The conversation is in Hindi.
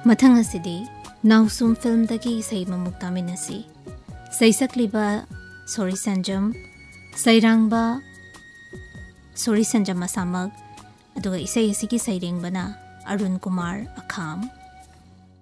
मथंग असिदी नाउसुम फिल्म दगी इसै ममुक तामिनसी सैसक्लिबा सोरी संजम सैरांगबा सोरी संजम मसामक अदुगा इसै असिगी सैरेंगबना अरुण कुमार अखाम